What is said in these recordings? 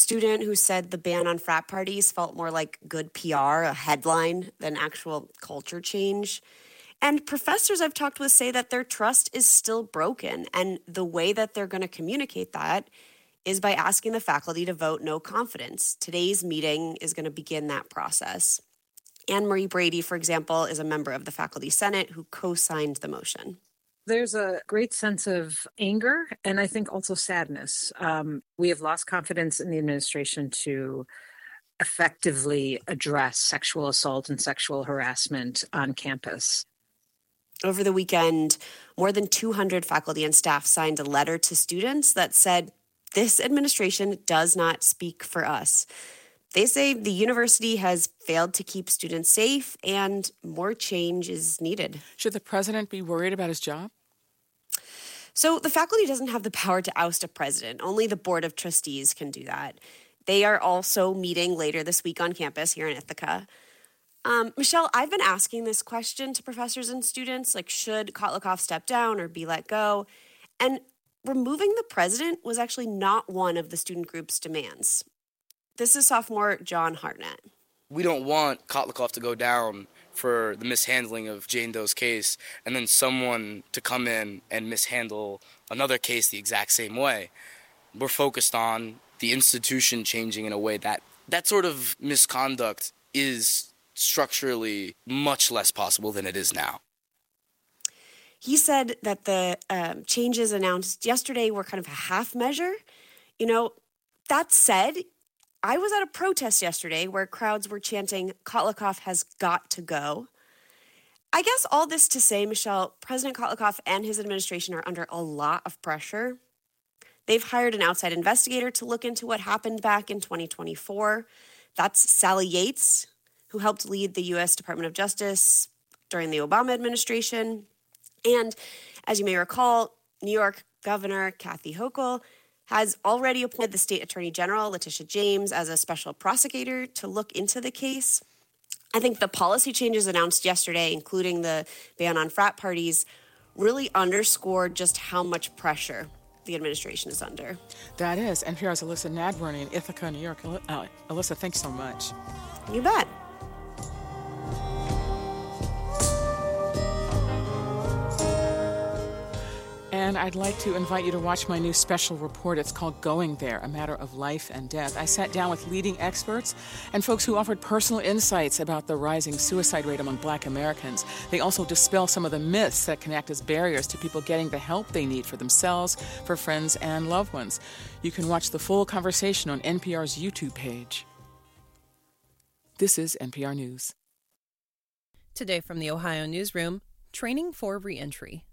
student who said the ban on frat parties felt more like good PR, a headline, than actual culture change. And professors I've talked with say that their trust is still broken, and the way that they're going to communicate that is by asking the faculty to vote no confidence. Today's meeting is going to begin that process. Anne Marie Brady, for example, is a member of the Faculty Senate who co-signed the motion. There's a great sense of anger and I think also sadness. We have lost confidence in the administration to effectively address sexual assault and sexual harassment on campus. Over the weekend, more than 200 faculty and staff signed a letter to students that said, "This administration does not speak for us." They say the university has failed to keep students safe and more change is needed. Should the president be worried about his job? So the faculty doesn't have the power to oust a president. Only the Board of Trustees can do that. They are also meeting later this week on campus here in Ithaca. Michelle, I've been asking this question to professors and students, like, should Kotlikoff step down or be let go? And removing the president was actually not one of the student group's demands. This is sophomore John Hartnett. We don't want Kotlikoff to go down for the mishandling of Jane Doe's case and then someone to come in and mishandle another case the exact same way. We're focused on the institution changing in a way that sort of misconduct is structurally much less possible than it is now. He said that the changes announced yesterday were kind of a half measure. You know, that said, I was at a protest yesterday where crowds were chanting, "Kotlikoff has got to go." I guess all this to say, Michelle, President Kotlikoff and his administration are under a lot of pressure. They've hired an outside investigator to look into what happened back in 2024. That's Sally Yates, who helped lead the U.S. Department of Justice during the Obama administration. And as you may recall, New York Governor Kathy Hochul has already appointed the state attorney general, Letitia James, as a special prosecutor to look into the case. I think the policy changes announced yesterday, including the ban on frat parties, really underscored just how much pressure the administration is under. That is NPR's Alyssa Nadworny in Ithaca, New York. Alyssa, thanks so much. You bet. And I'd like to invite you to watch my new special report. It's called Going There, A Matter of Life and Death. I sat down with leading experts and folks who offered personal insights about the rising suicide rate among Black Americans. They also dispel some of the myths that can act as barriers to people getting the help they need for themselves, for friends, and loved ones. You can watch the full conversation on NPR's YouTube page. This is NPR News. Today from the Ohio Newsroom, training for reentry.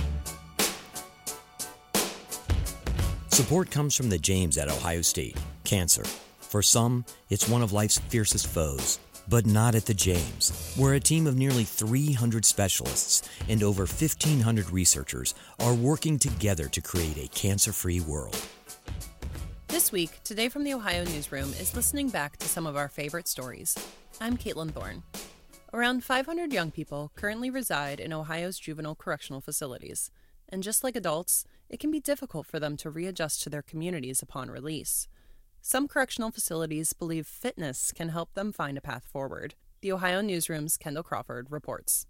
Support comes from the James at Ohio State. Cancer. For some, it's one of life's fiercest foes. But not at the James, where a team of nearly 300 specialists and over 1,500 researchers are working together to create a cancer-free world. This week, Today from the Ohio Newsroom is listening back to some of our favorite stories. I'm Caitlin Thorne. Around 500 young people currently reside in Ohio's juvenile correctional facilities. And just like adults, it can be difficult for them to readjust to their communities upon release. Some correctional facilities believe fitness can help them find a path forward. The Ohio Newsroom's Kendall Crawford reports.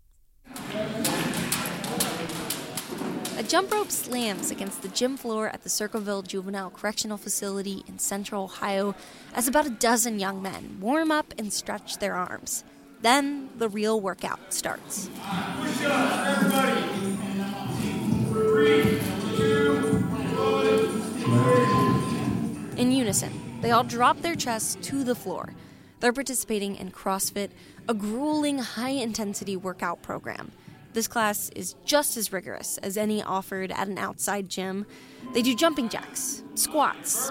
A jump rope slams against the gym floor at the Circleville Juvenile Correctional Facility in central Ohio as about a dozen young men warm up and stretch their arms. Then the real workout starts. Push up, everybody. 3, 2, 1. In unison, they all drop their chests to the floor. They're participating in CrossFit, a grueling, high-intensity workout program. This class is just as rigorous as any offered at an outside gym. They do jumping jacks, squats.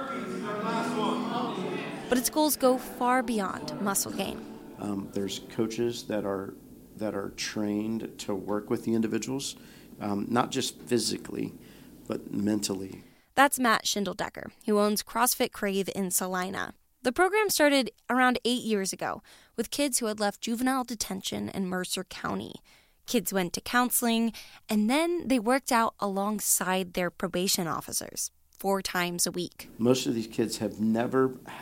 But its goals go far beyond muscle gain. There's coaches that are trained to work with the individuals, not just physically, but mentally. That's Matt Schindeldecker, who owns CrossFit Crave in Salina. The program started around 8 years ago with kids who had left juvenile detention in Mercer County. Kids went to counseling, and then they worked out alongside their probation officers 4 times a week. Most of these kids have never